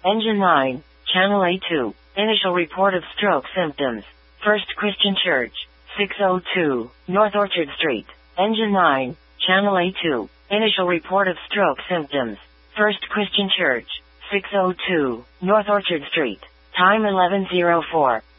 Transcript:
Engine 9, Channel A2. Initial report of stroke symptoms. First Christian Church, 602, North Orchard Street. Engine 9, Channel A2. Initial report of stroke symptoms. First Christian Church, 602, North Orchard Street. Time 11:04.